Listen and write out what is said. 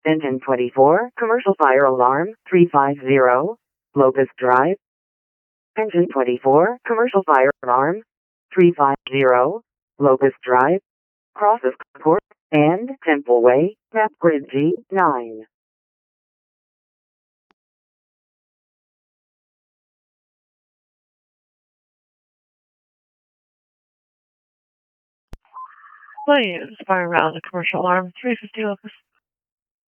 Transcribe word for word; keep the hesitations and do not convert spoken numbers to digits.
Engine twenty-four, commercial fire alarm, three five zero, Locust Drive. Engine twenty-four, commercial fire alarm, three five zero, Locust Drive, Crosses Court, and Temple Way, map grid G nine. Please fire around the commercial alarm, three fifty Locust.